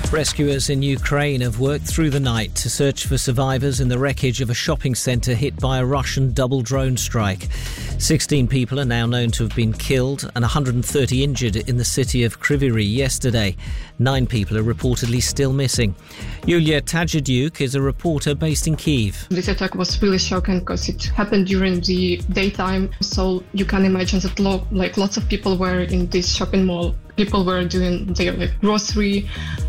Rescuers in Ukraine have worked through the night to search for survivors in the wreckage of a shopping centre hit by a Russian double drone strike. 16 people are now known to have been killed and 130 injured in the city of Kryvyi Rih yesterday. 9 people are reportedly still missing. Yulia Tajadyuk is a reporter based in Kyiv. This attack was really shocking because it happened during the daytime, so you can imagine that lots of people were in this shopping mall. People were doing their grocery,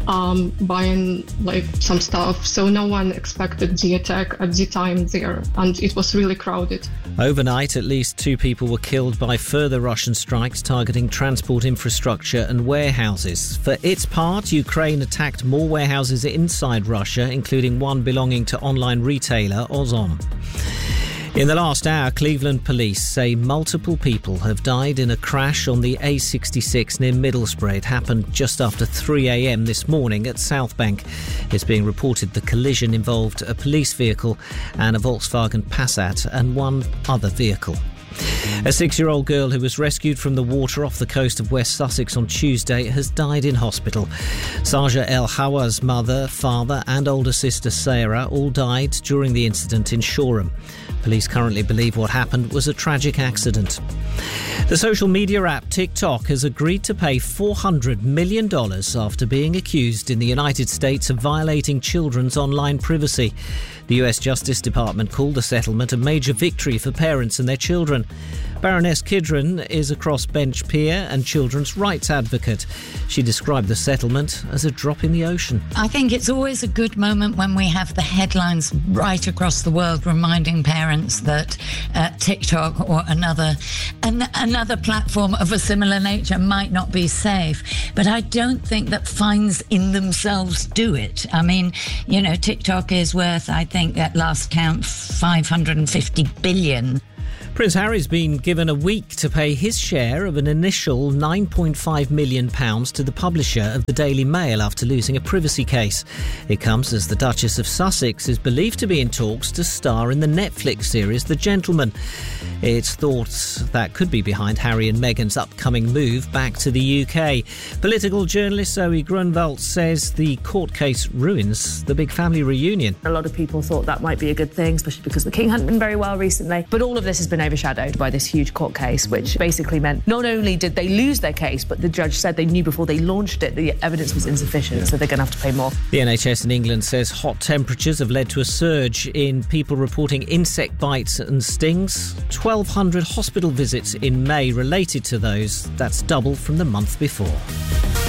buying some stuff, so no one expected the attack at the time there, and it was really crowded. Overnight, at least 2 people were killed by further Russian strikes targeting transport infrastructure and warehouses. For its part, Ukraine attacked more warehouses inside Russia, including one belonging to online retailer Ozon. In the last hour, Cleveland police say multiple people have died in a crash on the A66 near Middlesbrough. It happened just after 3 a.m. this morning at Southbank. It's being reported the collision involved a police vehicle and a Volkswagen Passat and one other vehicle. A 6-year-old girl who was rescued from the water off the coast of West Sussex on Tuesday has died in hospital. Saja El Hawa's mother, father and older sister Sarah all died during the incident in Shoreham. Police currently believe what happened was a tragic accident. The social media app TikTok has agreed to pay $400 million after being accused in the United States of violating children's online privacy. The US Justice Department called the settlement a major victory for parents and their children. Baroness Kidron is a crossbench peer and children's rights advocate. She described the settlement as a drop in the ocean. I think it's always a good moment when we have the headlines right across the world reminding parents that TikTok or another platform of a similar nature might not be safe. But I don't think that fines in themselves do it. I mean, TikTok is worth, I think at last count, $550 billion. Prince Harry's been given a week to pay his share of an initial £9.5 million to the publisher of the Daily Mail after losing a privacy case. It comes as the Duchess of Sussex is believed to be in talks to star in the Netflix series The Gentleman. It's thought that could be behind Harry and Meghan's upcoming move back to the UK. Political journalist Zoe Grunwald says the court case ruins the big family reunion. A lot of people thought that might be a good thing, especially because the King hadn't been very well recently. But all of this has been overshadowed by this huge court case, which basically meant not only did they lose their case, but the judge said they knew before they launched it the evidence was insufficient, so they're going to have to pay more. The NHS in England says hot temperatures have led to a surge in people reporting insect bites and stings. 1,200 hospital visits in May related to those. That's double from the month before.